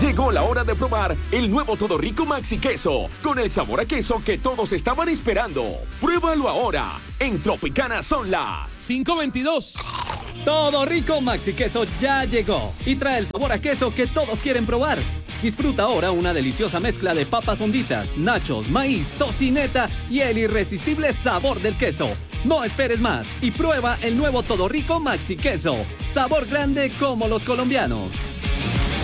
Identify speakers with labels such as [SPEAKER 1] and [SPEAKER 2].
[SPEAKER 1] Llegó la hora de probar el nuevo Todo Rico Maxi Queso, con el sabor a queso que todos estaban esperando. Pruébalo ahora. En Tropicana son las
[SPEAKER 2] 5:22.
[SPEAKER 3] Todo Rico Maxi Queso ya llegó y trae el sabor a queso que todos quieren probar. Disfruta ahora una deliciosa mezcla de papas honditas, nachos, maíz, tocineta y el irresistible sabor del queso. No esperes más y prueba el nuevo Todo Rico Maxi Queso. Sabor grande como los colombianos.